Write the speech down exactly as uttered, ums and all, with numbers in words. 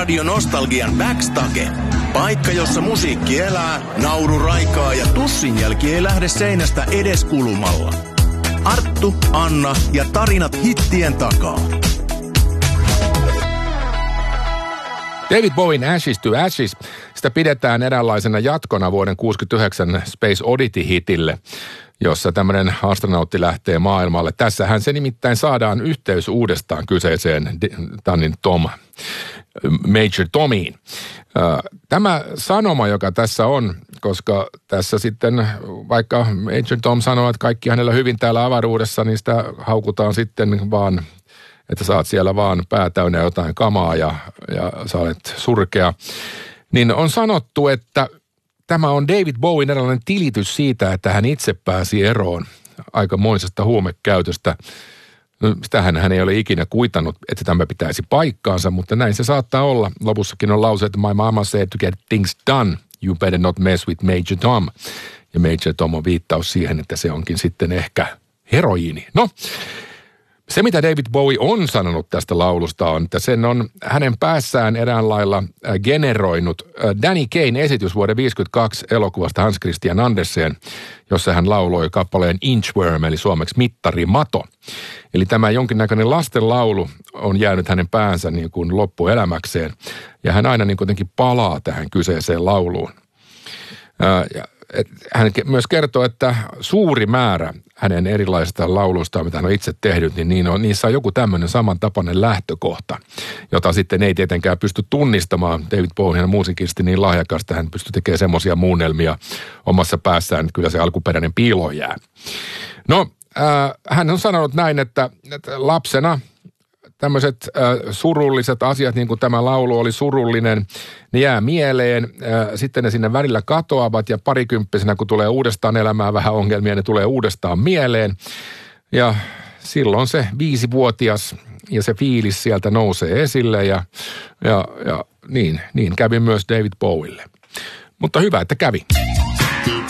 Radio Nostalgian Backstage. Paikka, jossa musiikki elää, nauru raikaa ja tussin jälki ei lähde seinästä edes kulumalla. Arttu, Anna ja tarinat hittien takaa. David Bowen Ashes to Ashes, sitä pidetään eräänlaisena jatkona vuoden kuusikymmentäyhdeksän Space Oddity-hitille, jossa tämmöinen astronautti lähtee maailmalle. Tässähän se nimittäin saadaan yhteys uudestaan kyseiseen Tannin Tom, Major Tomiin. Tämä sanoma, joka tässä on, koska tässä sitten vaikka Major Tom sanoo, että kaikki hänellä hyvin täällä avaruudessa, niin sitä haukutaan sitten vaan, että saat siellä vaan pää täynnä jotain kamaa ja, ja sä olet surkea. Niin on sanottu, että tämä on David Bowen eräänlainen tilitys siitä, että hän itse pääsi eroon aikamoisesta huumekäytöstä. No, sitähän hän ei ole ikinä kuitannut, että tämä pitäisi paikkaansa, mutta näin se saattaa olla. Lopussakin on lause, että my mama said to get things done, you better not mess with Major Tom. Ja Major Tom on viittaus siihen, että se onkin sitten ehkä heroiini. No, se mitä David Bowie on sanonut tästä laulusta on, että sen on hänen päässään eräänlailla generoinut Danny Kayen esitys vuoden viisikymmentäkaksi elokuvasta Hans Christian Andersen, jossa hän lauloi kappaleen Inchworm, eli suomeksi mittarimato. Eli tämä jonkinnäköinen lastenlaulu on jäänyt hänen päänsä niin kuin loppuelämäkseen, ja hän aina niin kuitenkin palaa tähän kyseiseen lauluun. Ja hän myös kertoo, että suuri määrä hänen erilaisista lauluistaan, mitä hän on itse tehnyt, niin, niin on, niissä on joku tämmöinen samantapainen lähtökohta, jota sitten ei tietenkään pysty tunnistamaan. David Bowie on muusikisesti niin lahjakasta, hän pystyy tekemään semmoisia muunnelmia omassa päässään, että kyllä se alkuperäinen piilo jää. No, äh, hän on sanonut näin, että, että lapsena tämmöiset äh, surulliset asiat, niin kuin tämä laulu oli surullinen, ne jää mieleen. Äh, sitten ne sinne välillä katoavat ja parikymppisenä, kun tulee uudestaan elämään vähän ongelmia, ne tulee uudestaan mieleen. Ja silloin se viisivuotias ja se fiilis sieltä nousee esille ja, ja, ja niin, niin kävi myös David Bowielle. Mutta hyvä, että kävi.